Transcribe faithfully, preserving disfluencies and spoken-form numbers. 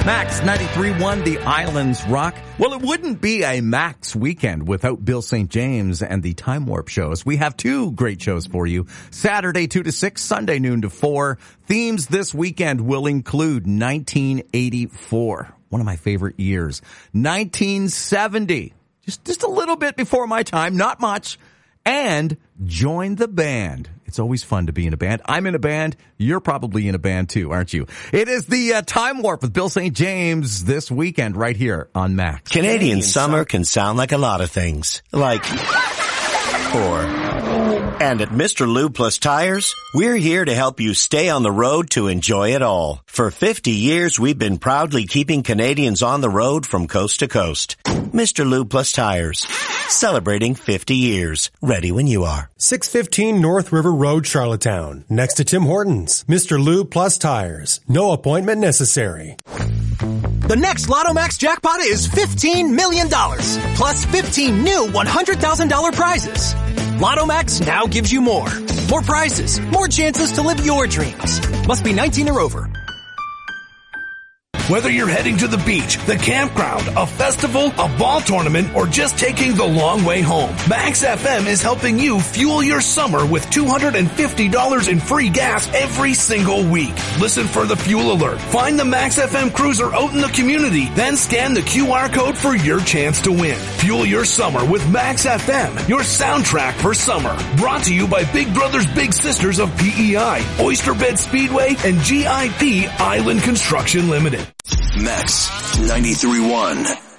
Max ninety-three point one, the Islands Rock. Well, it wouldn't be a Max weekend without Bill Saint James and the Time Warp shows. We have two great shows for you. Saturday two to six, Sunday noon to four. Themes this weekend will include nineteen eighty-four, one of my favorite years. nineteen seventy, just, just a little bit before my time, not much. And join the band. It's always fun to be in a band. I'm in a band. You're probably in a band too, aren't you? It is the uh, Time Warp with Bill Saint James this weekend right here on Max. Canadian, Canadian summer can sound like a lot of things. Like, or... And at Mister Lube Plus Tires, we're here to help you stay on the road to enjoy it all. For fifty years, we've been proudly keeping Canadians on the road from coast to coast. Mister Lube Plus Tires, celebrating fifty years. Ready when you are. six fifteen North River Road, Charlottetown, next to Tim Hortons. Mister Lube Plus Tires. No appointment necessary. The next Lotto Max jackpot is fifteen million dollars, plus fifteen new one hundred thousand dollars prizes. Lotto Max now gives you more. More prizes, more chances to live your dreams. Must be nineteen or over. Whether you're heading to the beach, the campground, a festival, a ball tournament, or just taking the long way home, Max F M is helping you fuel your summer with two hundred fifty dollars in free gas every single week. Listen for the fuel alert. Find the Max F M cruiser out in the community, then scan the Q R code for your chance to win. Fuel your summer with Max F M, your soundtrack for summer. Brought to you by Big Brothers Big Sisters of P E I, Oyster Bed Speedway, and G I P Island Construction Limited. Max ninety-three point one.